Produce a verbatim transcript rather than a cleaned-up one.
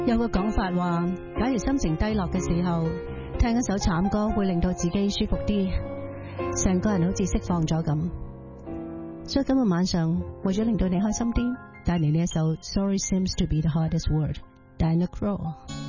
有個講法話，假如心情低落嘅時候，聽一首慘歌會令到自己舒服啲，成個人好似釋放咗咁。所以今日晚上為咗令到你開心啲，帶嚟呢一首 Sorry Seems to be the hardest word， Diana Krall。